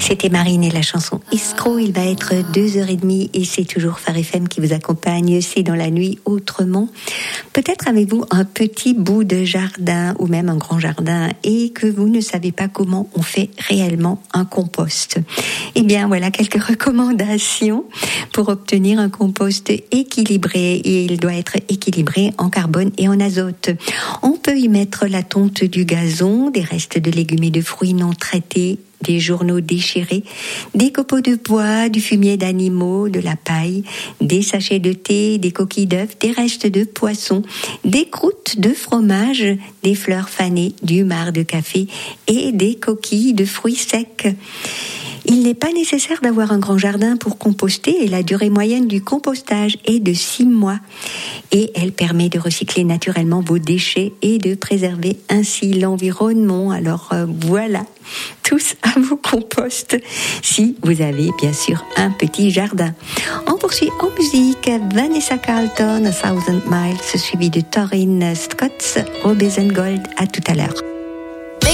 C'était Marine et la chanson Escroc. Il va être 2h30 et c'est toujours Phare FM qui vous accompagne. C'est dans la nuit autrement. Peut-être avez-vous un petit bout de jardin ou même un grand jardin et que vous ne savez pas comment on fait réellement un compost. Eh bien, voilà quelques recommandations pour obtenir un compost équilibré. Et il doit être équilibré en carbone et en azote. On peut y mettre la tonte du gazon, des restes de légumes et de fruits non traités, des journaux déchirés, des copeaux de bois, du fumier d'animaux, de la paille, des sachets de thé, des coquilles d'œufs, des restes de poissons, des croûtes de fromage, des fleurs fanées, du marc de café et des coquilles de fruits secs. Il n'est pas nécessaire d'avoir un grand jardin pour composter et la durée moyenne du compostage est de 6 mois. Et elle permet de recycler naturellement vos déchets et de préserver ainsi l'environnement. Alors voilà, tous à vos composts, si vous avez bien sûr un petit jardin. On poursuit en musique, Vanessa Carlton, A Thousand Miles, suivi de Torin Scott, Robes and Gold. À tout à l'heure.